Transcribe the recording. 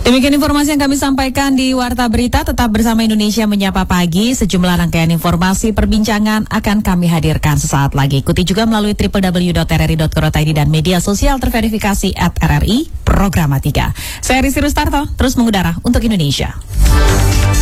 Demikian informasi yang kami sampaikan di Warta Berita. Tetap bersama Indonesia Menyapa Pagi. Sejumlah rangkaian informasi perbincangan akan kami hadirkan sesaat lagi. Ikuti juga melalui www.rri.co.id dan media sosial terverifikasi @RRI Programa 3. Saya Rizky Rustarto, terus mengudara untuk Indonesia.